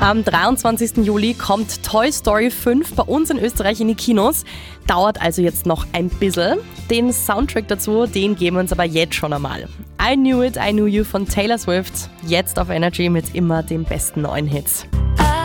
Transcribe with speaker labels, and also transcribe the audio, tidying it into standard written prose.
Speaker 1: Am 23. Juli kommt Toy Story 5 bei uns in Österreich in die Kinos. Dauert also jetzt noch ein bisschen. Den Soundtrack dazu, den geben wir uns aber jetzt schon einmal. I Knew It, I Knew You von Taylor Swift. Jetzt auf Energy mit immer den besten neuen Hits.